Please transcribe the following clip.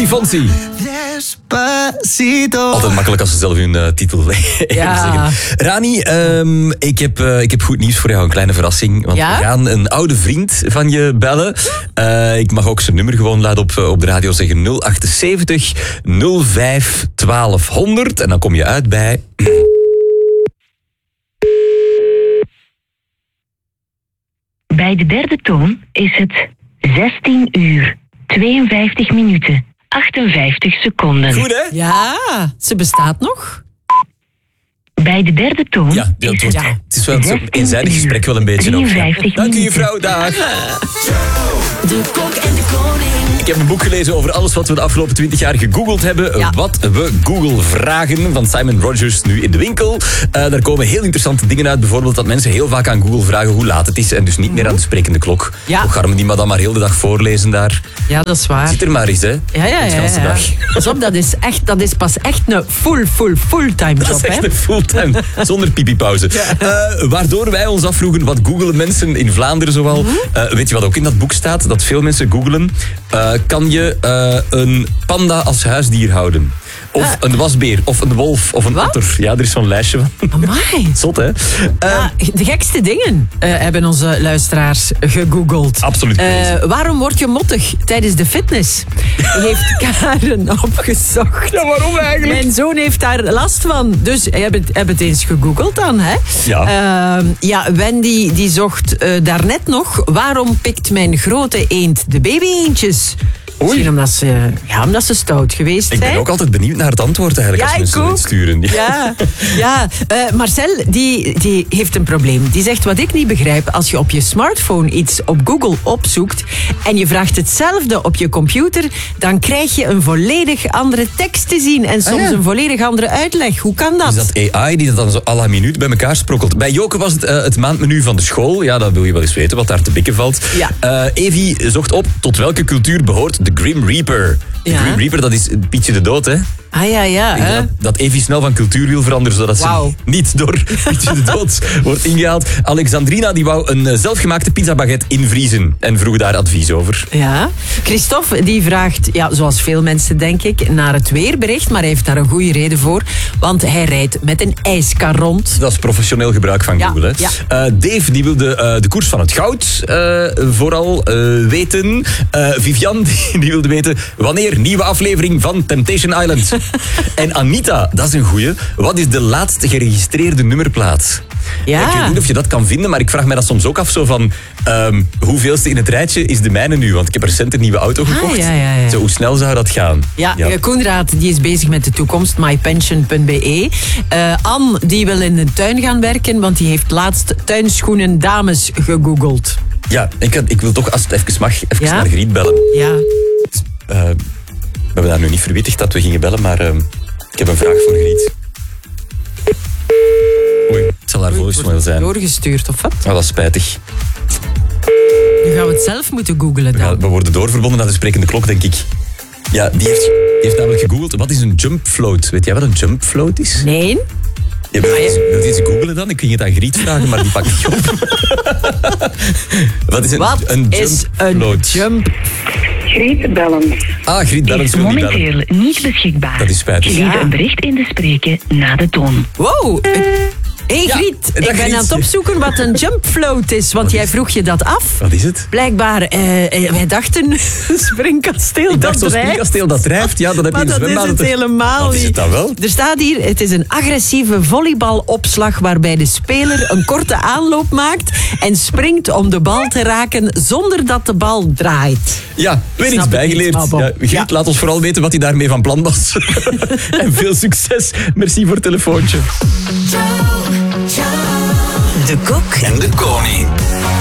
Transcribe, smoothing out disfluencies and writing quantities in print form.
Fonsi. Despacito. Altijd makkelijk als ze zelf hun titel zeggen. Rani, ik heb goed nieuws voor jou, een kleine verrassing. Want we gaan een oude vriend van je bellen. Ik mag ook zijn nummer gewoon laten op de radio zeggen. 078 05 1200. En dan kom je uit bij... Bij de derde toon is het 16 uur, 52 minuten, 58 seconden. Goed, hè? Ja, ze bestaat nog. Bij de derde toon Ja, is het is wel een eenzijdig gesprek wel een beetje ook. 53 Dank u, minuten. juffrouw. Dag. De Kok en de Koning. Ik heb een boek gelezen over alles wat we de afgelopen 20 jaar gegoogeld hebben. Ja. Wat we Google vragen van Simon Rogers nu in de winkel. Daar komen heel interessante dingen uit. Bijvoorbeeld dat mensen heel vaak aan Google vragen hoe laat het is. En dus niet meer aan de sprekende klok. Ja. Hoe gaan we die maar dan maar heel de dag voorlezen daar? Ja, dat is waar. Zit er maar eens, hè. Ja. De ganse dag. Pas op, dat is pas echt een fulltime Dat job, is echt hè? een fulltime, zonder pipiepauze. Waardoor wij ons afvroegen, wat googelen mensen in Vlaanderen zoal? Weet je wat ook in dat boek staat? Dat veel mensen googelen. Kan je een panda als huisdier houden? Of een wasbeer, of een wolf, of een otter. Ja, er is zo'n lijstje van. Amai. Zot, hè? Ja, de gekste dingen hebben onze luisteraars gegoogeld. Absoluut. Waarom word je mottig tijdens de fitness? Heeft Karen opgezocht. Ja, waarom eigenlijk? Mijn zoon heeft daar last van. Dus heb het eens gegoogeld dan, hè? Ja. Wendy die zocht daarnet nog... Waarom pikt mijn grote eend de baby-eendjes? Misschien omdat ze stout geweest Ik zijn. ben ook altijd benieuwd naar het antwoord eigenlijk als mensen het sturen. Ja. Marcel die heeft een probleem. Die zegt, wat ik niet begrijp, als je op je smartphone iets op Google opzoekt en je vraagt hetzelfde op je computer, dan krijg je een volledig andere tekst te zien en soms een volledig andere uitleg. Hoe kan dat? Is dat AI die dat dan zo à la minuut bij elkaar sprokkelt? Bij Joke was het maandmenu van de school. Ja, dat wil je wel eens weten, wat daar te bikken valt. Ja. Evie zocht op tot welke cultuur behoort de Grim Reaper. De Grim Reaper, dat is Pietje de Dood, hè? Ja. Ik denk dat Evie snel van cultuur wil veranderen, zodat ze niet door Pietje de Dood wordt ingehaald. Alexandrina die wou een zelfgemaakte pizzabaguette invriezen en vroeg daar advies over. Ja. Christophe die vraagt, zoals veel mensen denk ik, naar het weerbericht, maar hij heeft daar een goede reden voor, want hij rijdt met een ijskar rond. Dat is professioneel gebruik van Google. Hè? Ja. Dave die wilde de koers van het goud vooral weten. Vivian die wilde weten wanneer nieuwe aflevering van Temptation Island. En Anita, dat is een goeie. Wat is de laatst geregistreerde nummerplaat? Ja. Ik weet niet of je dat kan vinden, maar ik vraag mij dat soms ook af zo van hoeveelste in het rijtje is de mijne nu? Want ik heb recent een nieuwe auto gekocht. Ja. Zo, hoe snel zou dat gaan? Ja. Koenraad die is bezig met de toekomst, mypension.be. Anne die wil in de tuin gaan werken, want die heeft laatst tuinschoenen dames gegoogeld. Ja, ik wil toch, als het even mag, naar Griet bellen. Ja. We hebben daar nu niet verwittigd dat we gingen bellen, maar ik heb een vraag voor Griet. Oei, het zal haar voicemail zijn. Doorgestuurd, of wat? Oh, dat is spijtig. Nu gaan we het zelf moeten googlen dan. We worden doorverbonden naar de sprekende klok, denk ik. Ja, die heeft namelijk gegoogeld. Wat is een jump float? Weet jij wat een jump float is? Nee. Ja, wil je eens googlen dan? Ik ging het aan Griet vragen, maar die pakt niet op. Wat is een jump float? Griet bellen. Griet bellen. Is momenteel niet beschikbaar. Dat is spijtig. Leave een bericht in de spreken na de toon. Wow. Hey Griet, ik ben aan het opzoeken wat een jump float is, want jij vroeg je dat af. Wat is het? Blijkbaar, wij dachten springkasteel ik dat dacht zo'n drijft. springkasteel dat drijft, ja, dat heb je Maar in de dat is zwembaden. het helemaal Wat is het dan wel? Er staat hier, het is een agressieve volleybalopslag waarbij de speler een korte aanloop maakt en springt om de bal te raken zonder dat de bal draait. Ja, weer iets bijgeleerd. Griet, laat ons vooral weten wat hij daarmee van plan was. En veel succes. Merci voor het telefoontje. De Kok en de Koning.